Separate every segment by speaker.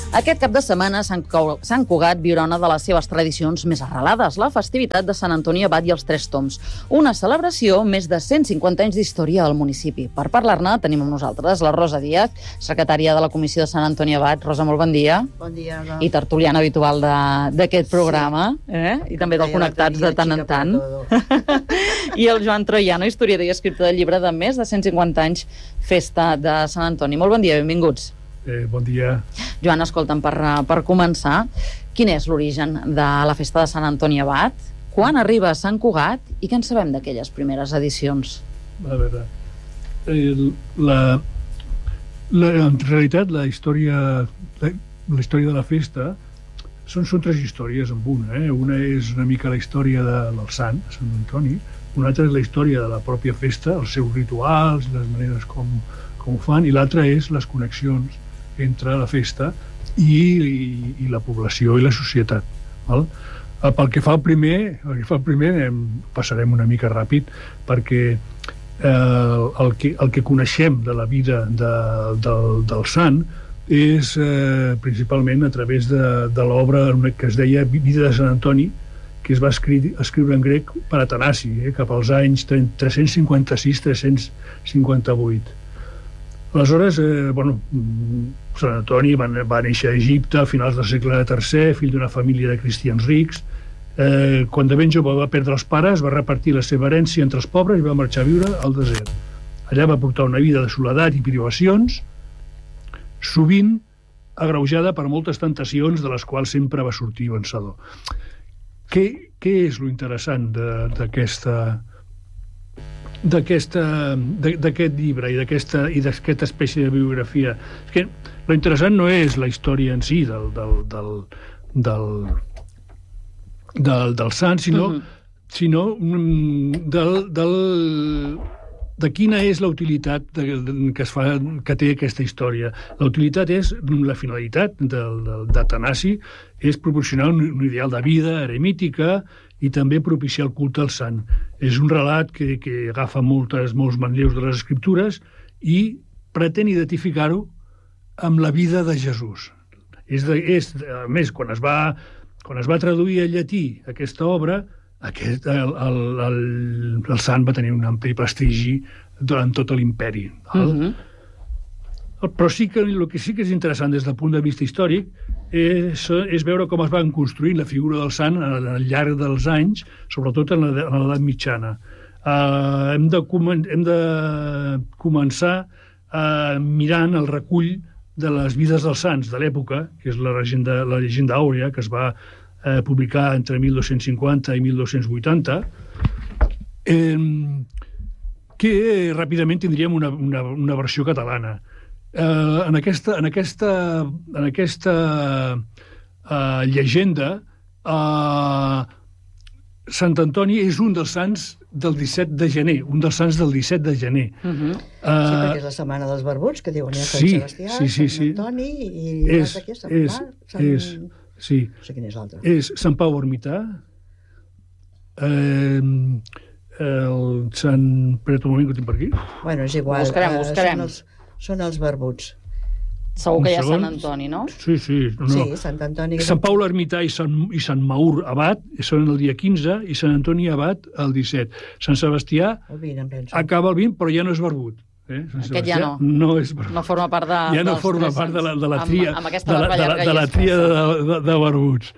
Speaker 1: Aquest cap de setmana Sant Cugat viurà una de les seves tradicions més arrelades, la festivitat de Sant Antoni Abat i els Tres Tombs. Una celebració amb més de 150 anys d'història al municipi. Per parlar-ne tenim amb nosaltres la Rosa Díaz, secretària de la Comissió de Sant Antoni Abat. Rosa, molt bon dia.
Speaker 2: Bon dia, Rosa.
Speaker 1: I tertuliana habitual d'aquest programa, i també del Connectats de tant en tant. I el Joan Troiano, historiador i escriptor del llibre de més de 150 anys, Festa de Sant Antoni. Molt bon dia, benvinguts.
Speaker 3: Bon dia.
Speaker 1: Joan, escolta'm, per començar, quin és l'origen de la festa de Sant Antoni Abat? Quan arriba a Sant Cugat i què en sabem d'aquelles primeres edicions?
Speaker 3: A veure, en realitat la història de la festa són tres històries en una. Una és una mica la història del Sant Antoni, una altra és la història de la pròpia festa, els seus rituals, les maneres com ho fan, i l'altra és les connexions entre la festa i la població i la societat. Val? Pel que fa al primer, passarem una mica ràpid, perquè el que coneixem de la vida del sant és principalment a través de l'obra que es deia Vida de Sant Antoni, que es va escriure en grec per Atanasi, cap als anys 356-358. Aleshores, Sant Antoni va néixer a Egipte a finals del segle III, fill d'una família de cristians rics. Quan de ben jove va perdre els pares, va repartir la seva herència entre els pobres i va marxar a viure al desert. Allà va portar una vida de soledat i privacions, sovint agreujada per moltes tentacions de les quals sempre va sortir vencedor. Què és lo interessant d'aquest llibre i d'aquesta espècie de biografia? És que lo interessant no és la història en si del sant, sinó de quina és la utilitat que té aquesta història. La utilitat és, la finalitat d'Atanasi és proporcionar un ideal de vida eremítica i també propiciar el culte al sant. És un relat que agafa molts manlleus de les escriptures i pretén identificar-ho amb la vida de Jesús. A més, quan es va traduir al llatí aquesta obra, el sant va tenir un ampli prestigi durant tot l'imperi. Però el que sí que és interessant des del punt de vista històric és veure com es van construint la figura del sant al llarg dels anys, sobretot en l'edat mitjana. Hem de començar mirant el recull de les vides dels sants de l'època, que és la llegenda àurea, que es va publicar entre 1250 i 1280, que ràpidament tindríem una versió catalana. En aquesta llegenda, Sant Antoni és un dels sants del 17 de gener, un dels sants del 17 de gener.
Speaker 2: Sí, perquè és la setmana dels barbuts, que diuen Sant Sebastià, Sant Antoni, i l'altre aquí és Sant Pau.
Speaker 3: Sí.
Speaker 2: No sé quin és l'altre.
Speaker 3: És Sant Pau Ermità, el Sant... Espera't un moment que ho tinc per aquí.
Speaker 2: Bueno, és igual.
Speaker 1: Buscarem.
Speaker 2: Són els barbuts.
Speaker 1: Segur que hi ha Sant Antoni, no?
Speaker 3: Sí.
Speaker 2: Sí, Sant Antoni.
Speaker 3: Sant Pau l'Ermità i Sant Maur Abat són el dia 15 i Sant Antoni Abat el 17. Sant Sebastià acaba el 20, però ja no és barbut.
Speaker 1: Aquest ja no.
Speaker 3: No és barbut.
Speaker 1: No forma part de...
Speaker 3: Ja no forma part de la tria de barbuts.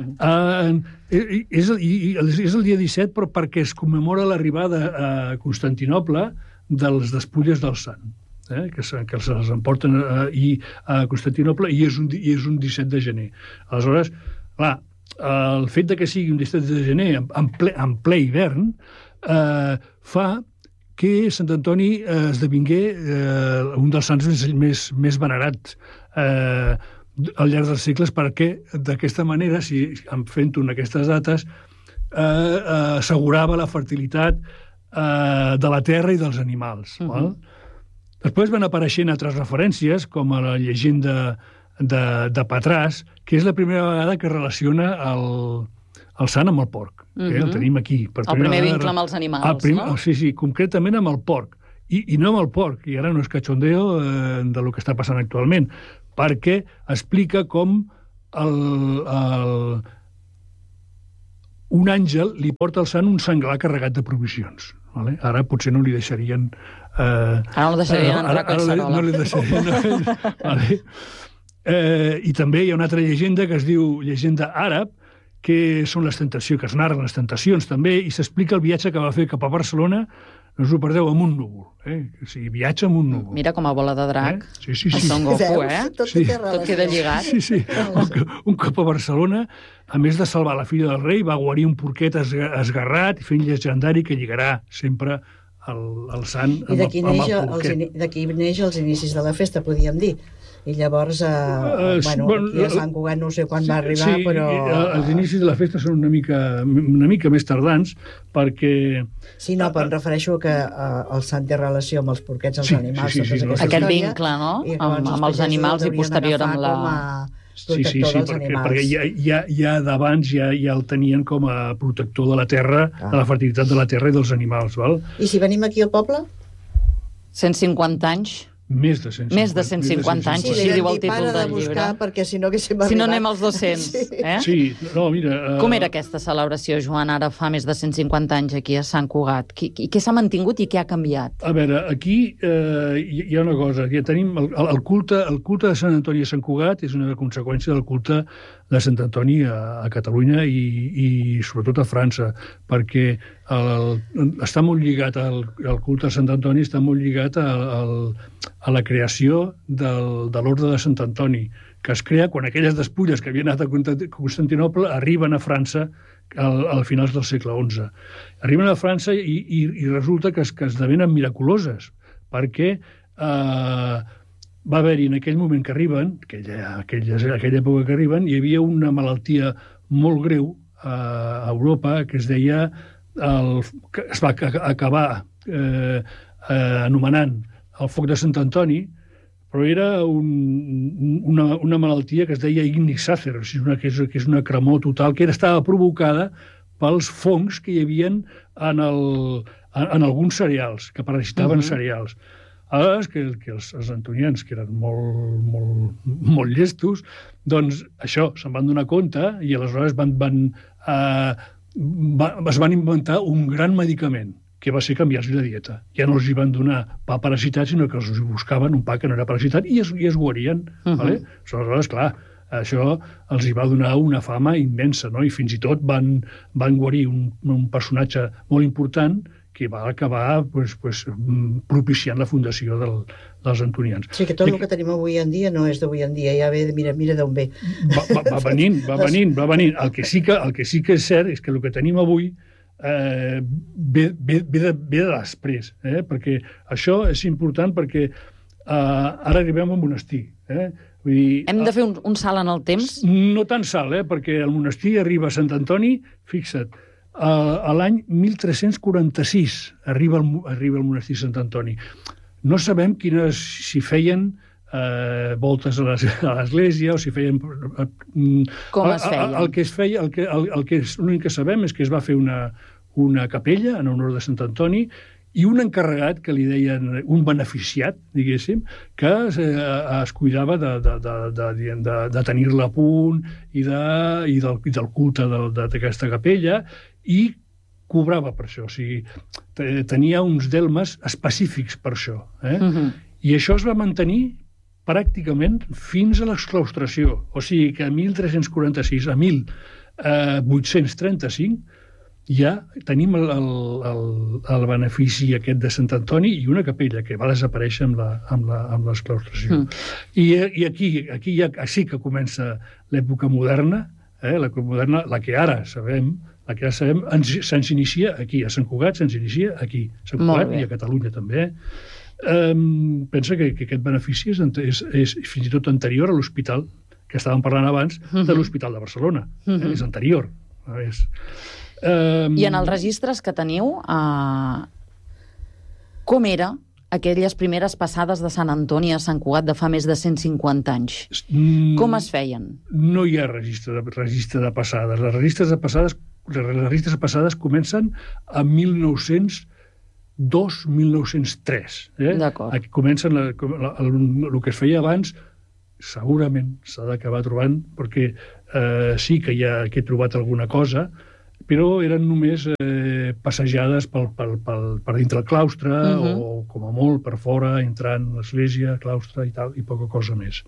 Speaker 3: És el dia 17, però perquè es commemora l'arribada a Constantinoble de les despulles del sant, que se les emporten a Constantinople, i és un 17 de gener. Aleshores, clar, el fet que sigui un 17 de gener en ple hivern fa que Sant Antoni esdevingué un dels sants més venerats al llarg dels segles, perquè d'aquesta manera, fent-ho en aquestes dates, assegurava la fertilitat de la terra i dels animals. Després van apareixent altres referències, com a la llegenda de Patràs, que és la primera vegada que relaciona el sant amb el porc. El tenim aquí.
Speaker 1: El primer vincle amb els animals, no?
Speaker 3: Sí, concretament amb el porc. I no amb el porc, i ara no és cachondeo de lo que està passant actualment, perquè explica com un àngel li porta al sant un senglar carregat de provisions. Vale? Ara potser no li deixarien...
Speaker 1: Ara no deixarien entrar a Collserola.
Speaker 3: No li deixarien... Vale? I també hi ha una altra llegenda que es diu llegenda àrab, que són les tentacions, que es narren les tentacions també, i s'explica el viatge que va fer cap a Barcelona, no us ho perdeu, amb un núvol. O sigui, viatge amb un núvol.
Speaker 1: Mira com a bola de drac.
Speaker 3: Sí.
Speaker 1: El Son Goku,
Speaker 2: Tot
Speaker 1: queda lligat.
Speaker 3: Sí. Un cop a Barcelona, a més de salvar la filla del rei, va guarir un porquet esgarrat, fent llegendari que lligarà sempre el sant amb el porquet.
Speaker 2: I d'aquí neix els inicis de la festa, podríem dir. I llavors, aquí a Sant Cugat no sé quan va arribar, però...
Speaker 3: Els inicis de la festa són una mica més tardans, perquè...
Speaker 2: Sí, no, però em refereixo que el sant té relació amb els porquets, els animals,
Speaker 1: aquest vincle, no?, amb els animals i posterior amb la...
Speaker 3: Sí, perquè ja d'abans ja el tenien com a protector de la terra, de la fertilitat de la terra i dels animals, val?
Speaker 2: I si venim aquí al poble?
Speaker 1: 150 anys.
Speaker 3: Més de
Speaker 1: 150 anys, així diu el títol del llibre.
Speaker 2: Perquè si no haguéssim arribat...
Speaker 1: Si no anem als 200,
Speaker 3: Sí, no, mira...
Speaker 1: Com era aquesta celebració, Joan, ara fa més de 150 anys aquí a Sant Cugat? Què s'ha mantingut i què ha canviat?
Speaker 3: A veure, aquí hi ha una cosa. Ja tenim el culte de Sant Antoni a Sant Cugat és una conseqüència del culte de Sant Antoni a Catalunya i sobretot a França, perquè està molt lligat el culte de Sant Antoni, està molt lligat a la creació de l'Orde de Sant Antoni, que es crea quan aquelles despulles que havien anat a Constantinoble arriben a França al finals del segle XI. Arriben a França i resulta que esdevenen miraculoses, perquè va haver-hi en aquell moment que arriben, aquella època que arriben, hi havia una malaltia molt greu a Europa que es deia, que es va acabar anomenant el foc de Sant Antoni, però era una malaltia que es deia Ignis Sacer, que és una cremor total, que estava provocada pels fongs que hi havia en alguns cereals, que parasitaven cereals. Aleshores, que els antonians, que eren molt llestos, doncs això, se'n van donar compte i aleshores es van inventar un gran medicament, que va ser canviar-los de dieta. Ja no els hi van donar pa parasitat, sinó que els buscaven un pa que no era parasitat i es guarien. Vale? Aleshores, clar, això els hi va donar una fama immensa, no? I fins i tot van guarir un personatge molt important que va acabar propiciant la fundació dels antonians.
Speaker 2: Sí, que tot el que tenim avui en dia no és d'avui en dia, ja ve, mira d'on ve.
Speaker 3: Va venint. El que sí que és cert és que el que tenim avui ve de després, perquè això és important perquè ara arribem al monestir. Vull dir,
Speaker 1: hem de fer un salt en el temps?
Speaker 3: No tan salt, perquè el monestir arriba a Sant Antoni, fixa't, a l'any 1346 arriba el monestir Sant Antoni. No sabem si feien voltes a l'església o si feien...
Speaker 1: Com es feien?
Speaker 3: L'únic que sabem és que es va fer una capella en honor de Sant Antoni i un encarregat, que li deien un beneficiat, diguéssim, que es cuidava de tenir-la a punt i del culte d'aquesta capella, i cobrava per això. O sigui, tenia uns delmes específics per això. I això es va mantenir pràcticament fins a l'exclaustració. O sigui que a 1346 a 1835 ja tenim el benefici aquest de Sant Antoni i una capella que va desaparèixer amb l'exclaustració. I aquí ja sí que comença l'època moderna, la que ara sabem, se'ns inicia aquí, a Sant Cugat se'ns inicia aquí, a Sant Cugat i a Catalunya també. Pensa que aquest benefici és fins i tot anterior a l'hospital, que estàvem parlant abans, de l'Hospital de Barcelona. És anterior.
Speaker 1: I en els registres que teniu, com era aquelles primeres passades de Sant Antoni a Sant Cugat de fa més de 150 anys? Com es feien?
Speaker 3: No hi ha registre de passades. Les registres de passades comencen a 1902-1903.
Speaker 1: D'acord.
Speaker 3: Comencen el que es feia abans, segurament s'ha d'acabar trobant, perquè sí que he trobat alguna cosa, però eren només passejades per dintre el claustre, o com a molt per fora, entrant a l'església, claustre i tal, i poca cosa més.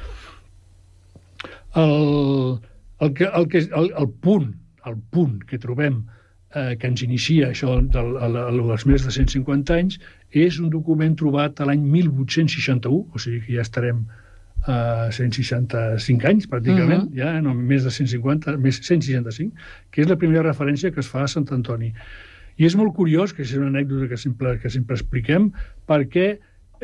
Speaker 3: El punt que trobem que ens inicia això dels més de 150 anys és un document trobat a l'any 1861, o sigui que ja estarem 165 anys, pràcticament, ja, no, més de 150, més 165, que és la primera referència que es fa a Sant Antoni. I és molt curiós, que és una anècdota que sempre expliquem, perquè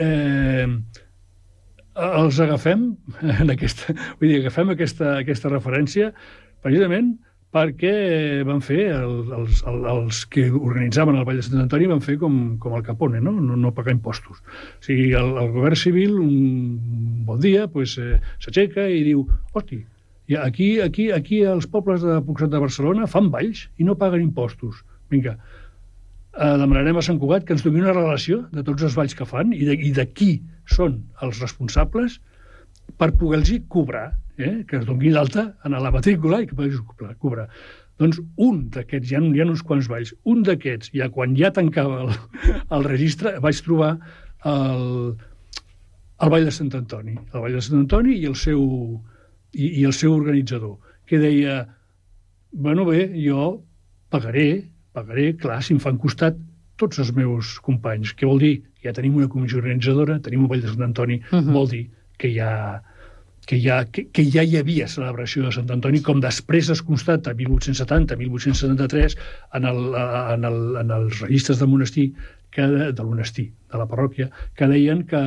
Speaker 3: els agafem agafem aquesta referència precisament perquè van fer, els que organitzaven el Ball de Sant Antoni van fer com el Capone, no pagar impostos. O sigui, el govern civil, un bon dia, s'aixeca i diu, hosti, aquí els pobles de Puigcerdà de Barcelona fan balls i no paguen impostos. Vinga, demanarem a Sant Cugat que ens doni una relació de tots els balls que fan i de qui són els responsables per poder-los cobrar, que es doni d'alta a la matrícula i que puguis cobrar. Doncs un d'aquests, hi ha uns quants balls, un d'aquests, ja quan ja tancava el registre, vaig trobar el Ball de Sant Antoni. El Ball de Sant Antoni i el seu organitzador, que deia, bueno, bé, jo pagaré, clar, si em fan costat tots els meus companys. Què vol dir? Ja tenim una comissió organitzadora, tenim un Ball de Sant Antoni, vol dir que ja hi havia celebració de Sant Antoni, com després es constata 1870, 1873, en els registres del monestir, de la parròquia, que deien que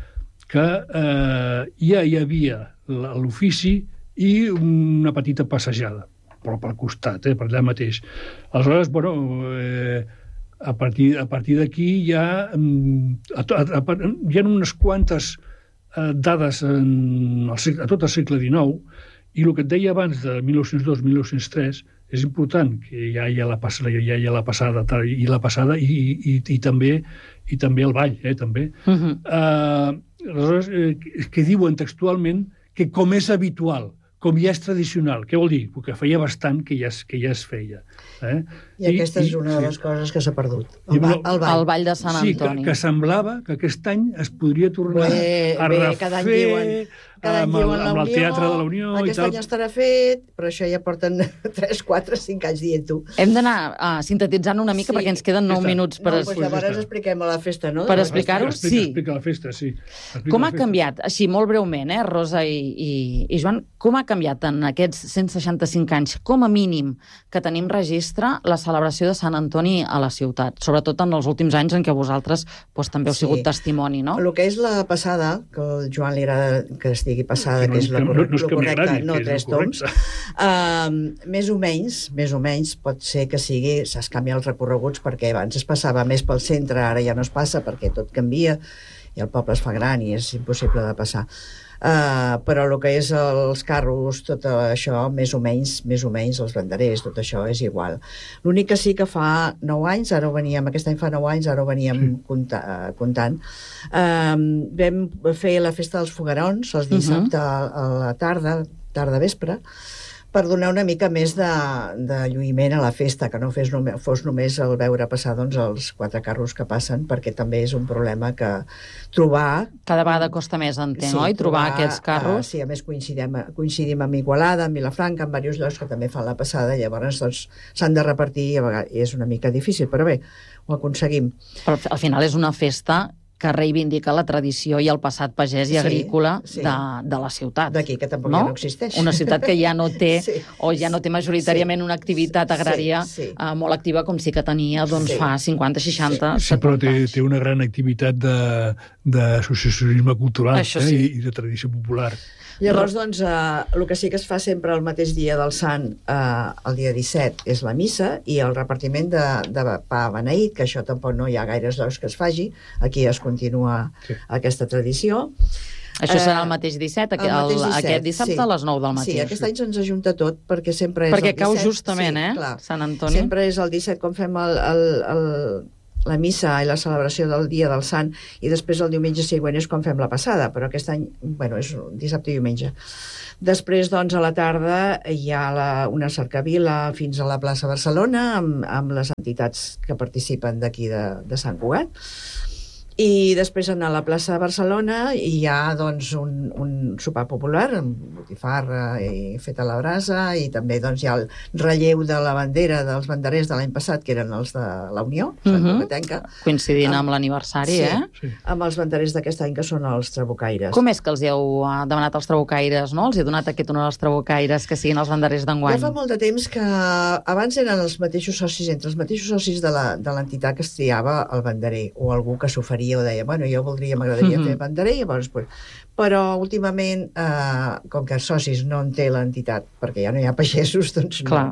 Speaker 3: ja hi havia l'ofici i una petita passejada, però pel costat, per allà mateix. Aleshores, a partir d'aquí hi ha unes quantes dades a tot el segle XIX, i el que et deia abans de 1902-1903 és important, que ja hi ha la passada i també el ball, també. Aleshores, que diuen textualment que com és habitual, com ja és tradicional. Què vol dir? Perquè feia bastant que ja es feia.
Speaker 2: I aquesta és una de les coses que s'ha perdut. El
Speaker 1: Ball de Sant Antoni.
Speaker 3: Sí, que semblava que aquest any es podria tornar a refer amb el Teatre de la Unió.
Speaker 2: Aquest any estarà fet, però això ja porten 3, 4, 5 anys dient-ho.
Speaker 1: Hem d'anar sintetitzant una mica perquè ens queden 9 minuts per...
Speaker 2: Llavors expliquem a la festa, no?
Speaker 1: Per explicar-ho, sí.
Speaker 3: Explica la festa, sí.
Speaker 1: Com ha canviat, així molt breument, Rosa i Joan, com ha canviat en aquests 165 anys, com a mínim, que tenim registre la celebració de Sant Antoni a la ciutat, sobretot en els últims anys en què vosaltres també heu sigut testimoni, no?
Speaker 2: El que és la passada, que al Joan li agrada que estigui passada, que és la correcta, no 3 toms, més o menys pot ser que sigui, s'has canviat els recorreguts perquè abans es passava més pel centre, ara ja no es passa perquè tot canvia i el poble es fa gran i és impossible de passar. Però el que és els carros, tot això, més o menys, els banderers, tot això és igual. L'únic que sí que fa 9 anys, aquest any fa 9 anys, ara ho veníem comptant, vam fer la festa dels foguerons, els dissabte a la tarda vespre, per donar una mica més de lluïment a la festa, que no fos només el veure passar els 4 carros que passen, perquè també és un problema que trobar...
Speaker 1: Cada vegada costa més, entenc, oi? Trobar aquests carros.
Speaker 2: Sí, a més coincidim amb Igualada, amb Vilafranca, amb diversos llocs que també fan la passada, llavors s'han de repartir i a vegades és una mica difícil, però bé, ho aconseguim.
Speaker 1: Però al final és una festa que reivindica la tradició i el passat pagès i agrícola de la ciutat.
Speaker 2: D'aquí, que tampoc ja no existeix.
Speaker 1: Una ciutat que ja no té, o ja no té majoritàriament una activitat agrària molt activa com sí que tenia fa 50, 60...
Speaker 3: Sí, però té una gran activitat d'associacionisme cultural i de tradició popular.
Speaker 2: Llavors, el que sí que es fa sempre el mateix dia del Sant, el dia 17, és la missa i el repartiment de pa beneït, que això tampoc no hi ha gaires llocs que es faci. Aquí es continua aquesta tradició.
Speaker 1: Això serà el mateix 17, aquest dissabte a les 9 del matí.
Speaker 2: Sí, aquest any se'ns ajunta tot, perquè sempre és el 17.
Speaker 1: Perquè cau justament, Sant Antoni.
Speaker 2: Sempre és el 17, quan fem la missa i la celebració del dia del Sant, i després el diumenge següent és quan fem la passada, però aquest any, és dissabte i diumenge. Després, doncs, a la tarda hi ha una cercavila fins a la plaça Barcelona amb les entitats que participen d'aquí de Sant Cugat. I després a la plaça de Barcelona hi ha doncs, un sopar popular amb botifarra i feta a la brasa, i també doncs, hi ha el relleu de la bandera dels banderers de l'any passat, que eren els de la Unió, Sant Cugatenca.
Speaker 1: Coincidint amb l'aniversari,
Speaker 2: sí, amb els banderers d'aquest any, que són els trabucaires.
Speaker 1: Com és que els heu demanat als trabucaires, no? Els he donat aquest honor als trabucaires que siguin els banderers d'enguany?
Speaker 2: Ja fa molt de temps que abans eren els mateixos socis, entre els mateixos socis de l'entitat, que es triava el banderer, o algú que s'oferia o deia, jo m'agradaria fer banderer, llavors, però últimament, com que socis no en té l'entitat, perquè ja no hi ha pagesos, doncs no,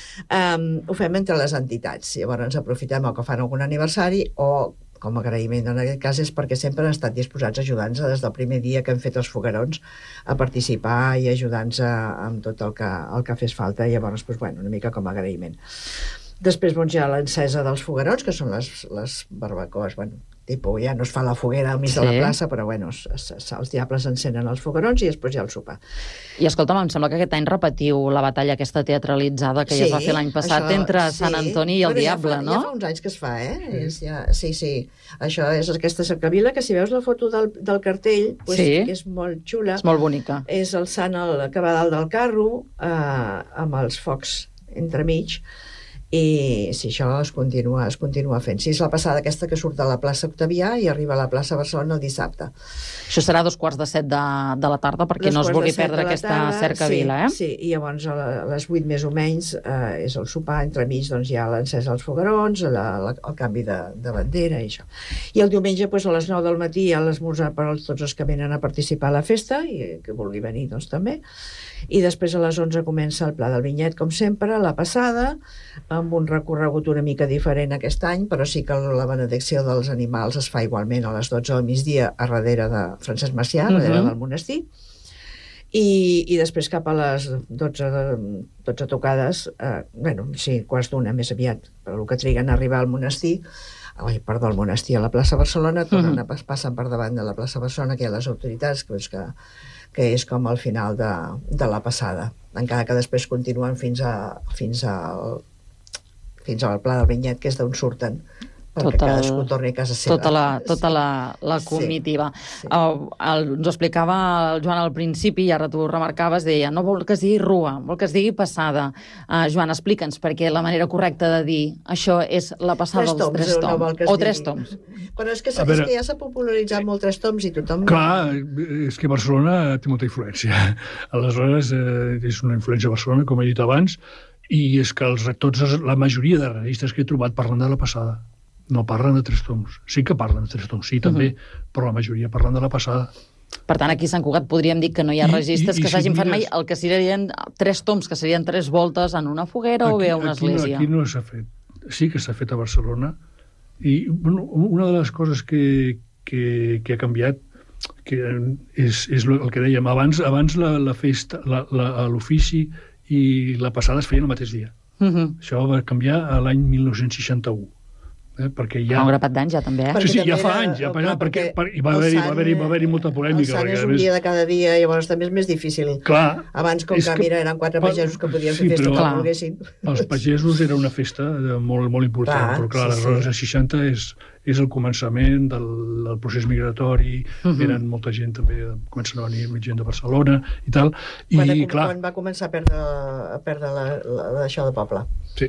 Speaker 2: ho fem entre les entitats. Llavors ens aprofitem o que fan algun aniversari, o com a agraïment en aquest cas és perquè sempre han estat disposats a ajudar-nos des del primer dia que hem fet els foguerons, a participar i ajudar-nos amb tot el que fes falta. Llavors, una mica com a agraïment. Després hi ha l'encesa dels foguerons, que són les barbacoes, ja no es fa la foguera al mig de la plaça, però els diables encenen els foguerons i després hi ha el sopar.
Speaker 1: I escolta'm, em sembla que aquest any repetiu la batalla aquesta teatralitzada que ja es va fer l'any passat entre Sant Antoni i el Diable, no?
Speaker 2: Ja fa uns anys que es fa, Sí. Això és aquesta cercavila, que si veus la foto del cartell, és molt xula.
Speaker 1: És molt bonica.
Speaker 2: És el sant que va dalt del carro, amb els focs entremig, i si això es continua fent. Si és la passada aquesta que surt de la plaça Octavià i arriba a la plaça Barcelona el dissabte.
Speaker 1: Això serà a 7:15 de la tarda, perquè no es vulgui perdre aquesta cercavila,
Speaker 2: Sí, i llavors a les 8 més o menys és el sopar, entremig hi ha l'encesa dels foguerons, el canvi de bandera i això. I el diumenge a les 9 del matí hi ha l'esmorzar per a tots els que venen a participar a la festa, i que vulgui venir també. I després a les 11 comença el Pla del Vinyet, com sempre, la passada, amb un recorregut una mica diferent aquest any, però sí que la benedicció dels animals es fa igualment a les 12 del migdia a darrere de Francesc Macià, a darrere del monestir, i després cap a les 12 tocades, quarts d'una més aviat, però el que triguen a arribar al monestir, al monestir, a la plaça Barcelona, passen per davant de la plaça Barcelona, que hi ha les autoritats, que és com al final de la passada, encara que després continuen fins al Pla del Vinyet, que és d'on surten, perquè cadascú torni a casa seva.
Speaker 1: Tota la comitiva. Ens ho explicava el Joan al principi, i ara tu remarcaves, deia, no vol que es digui rua, vol que es digui passada. Joan, explica'ns, perquè la manera correcta de dir això és la passada dels 3 toms. O 3 toms.
Speaker 2: Però és que ja s'ha popularitzat molt 3 toms i tothom...
Speaker 3: Clar, és que Barcelona té molta influència. Aleshores, és una influència a Barcelona, com he dit abans, i és que la majoria de revistes que he trobat parlen de la passada. No parlen de 3 toms. Sí que parlen de 3 toms, sí, també, però la majoria parlen de la passada.
Speaker 1: Per tant, aquí a Sant Cugat podríem dir que no hi ha registres que s'hagin fet mai el que serien 3 toms, que serien 3 voltes en una foguera o bé a una església.
Speaker 3: Aquí no s'ha fet. Sí que s'ha fet a Barcelona. I una de les coses que ha canviat, que és el que dèiem abans la festa, l'ofici i la passada es feien el mateix dia. Això va canviar l'any 1961. Perquè ja...
Speaker 1: Un grapat d'anys ja també,
Speaker 3: Sí, ja fa anys, perquè va haver-hi molta polèmica.
Speaker 2: El sant és un dia de cada dia, llavors també és més difícil.
Speaker 3: Clar.
Speaker 2: Abans, com que eren 4 pagesos que podien fer festa com volguessin.
Speaker 3: Els pagesos era una festa molt, molt important, però clar, aleshores a 60 és el començament del procés migratori, eren molta gent també, comencen a venir gent de Barcelona i tal.
Speaker 2: Quan va començar a perdre això de poble.
Speaker 3: Sí.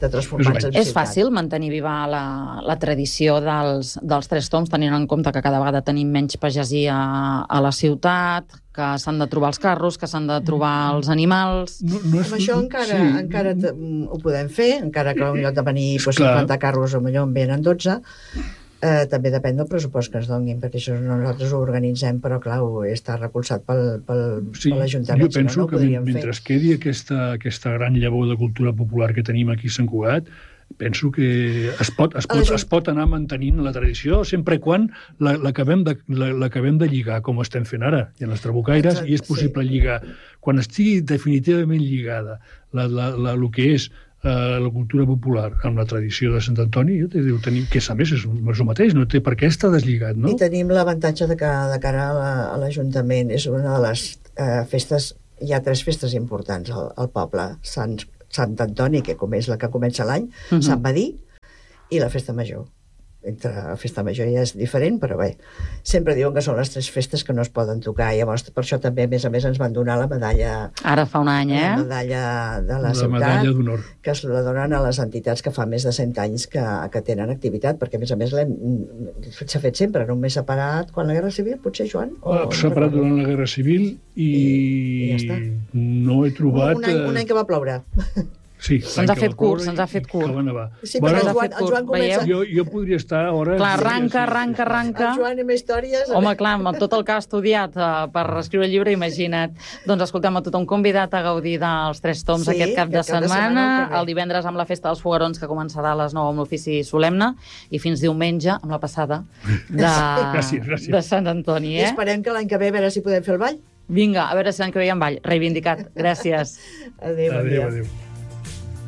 Speaker 1: És fàcil mantenir viva la tradició dels 3 toms, tenint en compte que cada vegada tenim menys pagesia a la ciutat, que s'han de trobar els carros, que s'han de trobar els animals...
Speaker 2: Amb això encara ho podem fer, encara que en lloc de venir 50 carros, potser en venen 12... també depèn del pressupost que ens donin, perquè això nosaltres ho organitzem, però clar, està recolzat per l'Ajuntament.
Speaker 3: Jo penso que mentre quedi aquesta gran llavor de cultura popular que tenim aquí a Sant Cugat, penso que es pot anar mantenint la tradició sempre quan l'acabem de lligar, com ho estem fent ara, i en les trabucaires, i és possible lligar. Quan estigui definitivament lligada el que és la cultura popular amb la tradició de Sant Antoni, deu tenir, que a més és el mateix, no té per què estar deslligat, no?
Speaker 2: I tenim l'avantatge de cara a l'Ajuntament. És una de les festes, hi ha 3 festes importants al poble. Sant Antoni, que és la que comença l'any, Sant Badí i la Festa Major. Entre la Festa Major ja és diferent, però bé, sempre diuen que són les 3 festes que no es poden tocar. Llavors, per això també, a més, ens van donar la medalla...
Speaker 1: Ara fa un any,
Speaker 2: La medalla de la ciutat,
Speaker 3: medalla d'honor,
Speaker 2: que es la donen a les entitats que fa més de 100 anys que tenen activitat, perquè, a més, s'ha fet sempre, només separat quan la Guerra Civil, potser, Joan?
Speaker 3: Separat durant la Guerra Civil i
Speaker 2: ja està.
Speaker 3: No he trobat...
Speaker 2: Un any que va ploure.
Speaker 3: Sí,
Speaker 1: se'ns ha fet curt, se'ns ha fet curt.
Speaker 2: Sí, però el Joan comença...
Speaker 3: Jo podria estar hores...
Speaker 1: Clar, arranca.
Speaker 2: El Joan amb històries...
Speaker 1: Home, clar, amb tot el que ha estudiat per escriure el llibre, imagina't. Doncs escoltem, a tothom convidat a gaudir dels 3 toms aquest cap de setmana, el divendres amb la Festa dels Foguerons, que començarà a les 9 amb l'ofici solemne, i fins diumenge amb la passada de Sant Antoni.
Speaker 2: I esperem que l'any que ve a veure si podem fer el ball.
Speaker 1: Vinga, a veure si l'any que ve hi ha ball. Reivindicat. Gràcies.
Speaker 2: Adéu.
Speaker 3: Adéu.